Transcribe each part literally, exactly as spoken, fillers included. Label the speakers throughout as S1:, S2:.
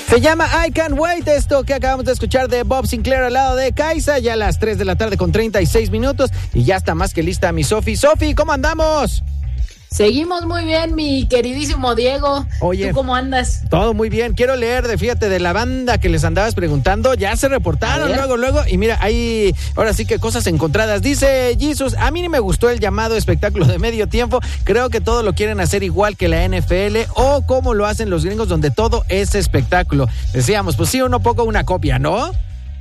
S1: Se llama I Can't Wait, esto que acabamos de escuchar de Bob Sinclair al lado de Kaisa, ya a las tres de la tarde con treinta y seis minutos, y ya está más que lista mi Sofi. Sofi, ¿cómo andamos?
S2: Seguimos muy bien, mi queridísimo Diego. Oye, ¿tú cómo andas?
S1: Todo muy bien. Quiero leer, de fíjate, de la banda que les andabas preguntando. Ya se reportaron luego, luego. Y mira, hay ahora sí que cosas encontradas. Dice Jesus, a mí ni me gustó el llamado espectáculo de medio tiempo. Creo que todo lo quieren hacer igual que la N F L o como lo hacen los gringos, donde todo es espectáculo. Decíamos, pues sí, uno poco una copia, ¿no?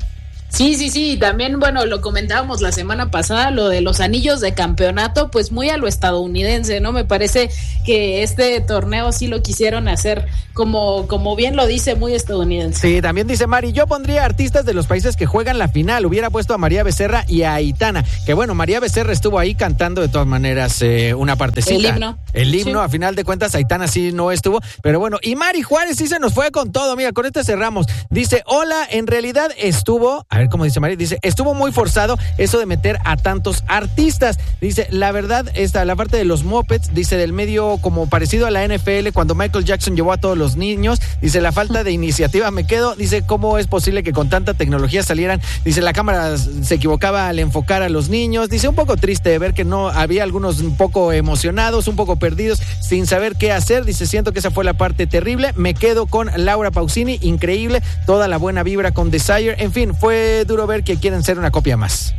S2: Sí, sí, sí, también, bueno, lo comentábamos la semana pasada, lo de los anillos de campeonato, pues muy a lo estadounidense, ¿no? Me parece que este torneo sí lo quisieron hacer como, como bien lo dice, muy estadounidense.
S1: Sí, también dice Mari, yo pondría artistas de los países que juegan la final, hubiera puesto a María Becerra y a Aitana, que bueno, María Becerra estuvo ahí cantando de todas maneras eh, una partecita.
S2: El himno.
S1: El himno, sí. A final de cuentas, Aitana sí no estuvo, pero bueno, y Mari Juárez sí se nos fue con todo, mira, con este cerramos. Dice, hola, en realidad estuvo... A ver cómo dice María, dice, estuvo muy forzado eso de meter a tantos artistas. Dice, la verdad, esta, la parte de los mopeds, dice, del medio como parecido a la N F L, cuando Michael Jackson llevó a todos los niños, dice, la falta de iniciativa me quedo, dice, ¿cómo es posible que con tanta tecnología salieran? Dice, la cámara se equivocaba al enfocar a los niños, dice, un poco triste de ver que no, había algunos un poco emocionados, un poco perdidos, sin saber qué hacer, dice, siento que esa fue la parte terrible, me quedo con Laura Pausini, increíble, toda la buena vibra con Desire, en fin, fue duro ver que quieren ser una copia más.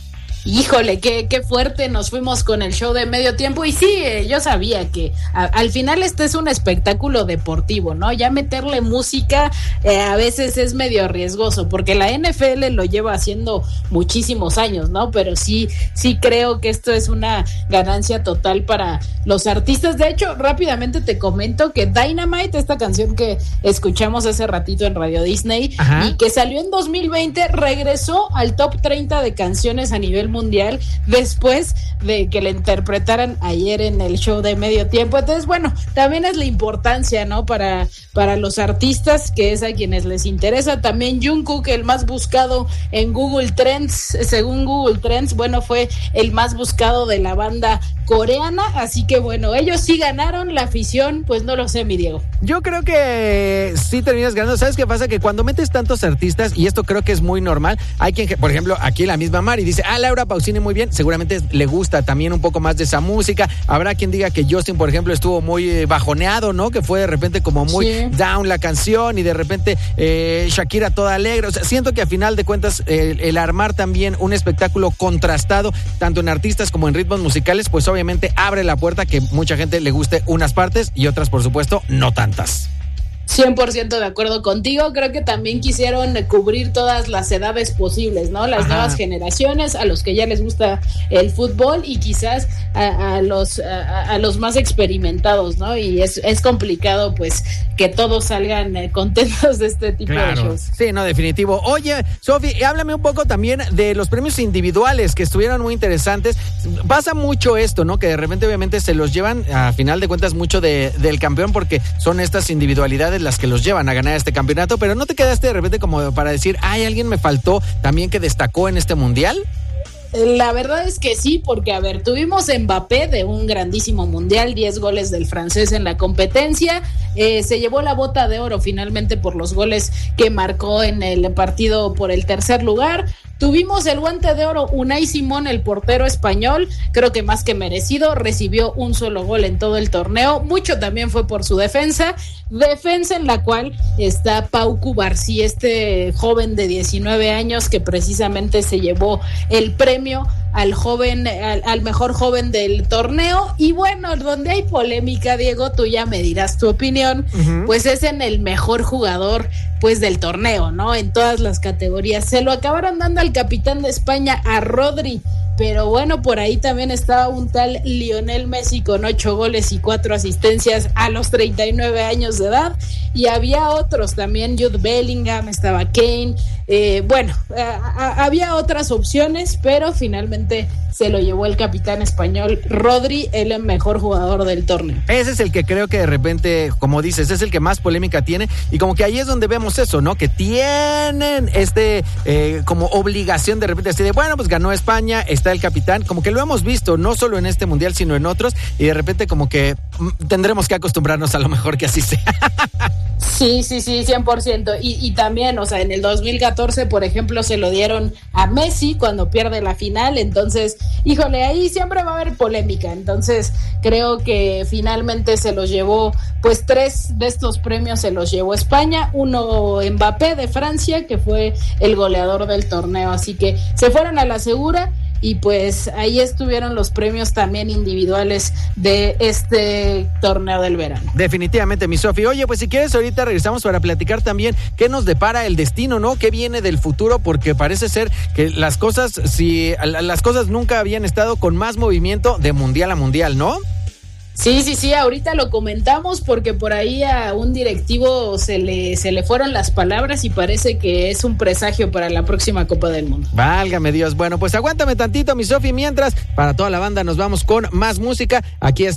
S2: Híjole, qué, qué fuerte nos fuimos con el show de medio tiempo y sí, eh, yo sabía que a, al final este es un espectáculo deportivo, ¿no? Ya meterle música eh, a veces es medio riesgoso porque la N F L lo lleva haciendo muchísimos años, ¿no? Pero sí, sí creo que esto es una ganancia total para los artistas. De hecho, rápidamente te comento que Dynamite, esta canción que escuchamos hace ratito en Radio Disney, ajá, y que salió en dos mil veinte, regresó al top treinta de canciones a nivel mundial después de que la interpretaran ayer en el show de medio tiempo. Entonces, bueno, también es la importancia, ¿no? Para, para los artistas, que es a quienes les interesa. También Jungkook, el más buscado en Google Trends, según Google Trends, bueno, fue el más buscado de la banda coreana, así que bueno, ellos sí ganaron, la afición, pues no lo sé, mi Diego.
S1: Yo creo que sí terminas ganando. ¿Sabes qué pasa? Que cuando metes tantos artistas, y esto creo que es muy normal, hay quien, por ejemplo, aquí la misma Mari dice, ah, Laura Pausini muy bien, seguramente le gusta también un poco más de esa música. Habrá quien diga que Justin, por ejemplo, estuvo muy bajoneado, ¿no? Que fue de repente como muy sí. down la canción y de repente eh, Shakira toda alegre. O sea, siento que a final de cuentas el, el armar también un espectáculo contrastado, tanto en artistas como en ritmos musicales, pues obviamente abre la puerta a que mucha gente le guste unas partes y otras, por supuesto, no tantas.
S2: cien por ciento de acuerdo contigo, creo que también quisieron cubrir todas las edades posibles, ¿no? Las Ajá. nuevas generaciones, a los que ya les gusta el fútbol y quizás a, a los a, a los más experimentados, ¿no? Y es, es complicado, pues, que todos salgan eh, contentos de este tipo claro. de shows.
S1: Sí, no, definitivo. Oye, Sofi, háblame un poco también de los premios individuales que estuvieron muy interesantes. Pasa mucho esto, ¿no? Que de repente obviamente se los llevan, a final de cuentas, mucho de, del campeón porque son estas individualidades las que los llevan a ganar este campeonato, pero ¿no te quedaste de repente como para decir, ay, alguien me faltó también que destacó en este mundial?
S2: La verdad es que sí, porque a ver, tuvimos Mbappé de un grandísimo mundial, diez goles del francés en la competencia, eh, se llevó la bota de oro finalmente por los goles que marcó en el partido por el tercer lugar. Tuvimos el guante de oro, Unai Simón, el portero español, creo que más que merecido, recibió un solo gol en todo el torneo, mucho también fue por su defensa, defensa en la cual está Pau Cubarsí, este joven de diecinueve años que precisamente se llevó el premio al joven, al, al mejor joven del torneo, y bueno, donde hay polémica, Diego, tú ya me dirás tu opinión, uh-huh. pues es en el mejor jugador pues del torneo, ¿no? En todas las categorías, se lo acabaron dando al capitán de España, a Rodri, pero bueno, por ahí también estaba un tal Lionel Messi con ocho goles y cuatro asistencias a los treinta y nueve años de edad, y había otros también, Jude Bellingham, estaba Kane, eh, bueno, a, a, había otras opciones, pero finalmente se lo llevó el capitán español Rodri, el mejor jugador del torneo.
S1: Ese es el que creo que de repente, como dices, es el que más polémica tiene, y como que ahí es donde vemos eso, ¿no? Que tienen este eh, como obligación de repente así de, bueno, pues ganó España, está el capitán, como que lo hemos visto, no solo en este mundial, sino en otros, y de repente como que tendremos que acostumbrarnos a lo mejor que así sea.
S2: Sí, sí, sí, cien por ciento. Y, y también, o sea, en el dos mil catorce, por ejemplo, se lo dieron a Messi cuando pierde la final. Entonces, híjole, ahí siempre va a haber polémica. Entonces, creo que finalmente se los llevó, pues tres de estos premios se los llevó España. Uno Mbappé de Francia, que fue el goleador del torneo. Así que se fueron a la segura. Y pues ahí estuvieron los premios también individuales de este torneo del verano.
S1: Definitivamente, mi Sofi. Oye, pues si quieres ahorita regresamos para platicar también qué nos depara el destino, ¿no? ¿Qué viene del futuro? Porque parece ser que las cosas, si las cosas nunca habían estado con más movimiento de mundial a mundial, ¿no?
S2: Sí, sí, sí, ahorita lo comentamos porque por ahí a un directivo se le, se le fueron las palabras y parece que es un presagio para la próxima Copa del Mundo.
S1: Válgame Dios. Bueno, pues aguántame tantito, mi Sofi, mientras para toda la banda nos vamos con más música. Aquí está.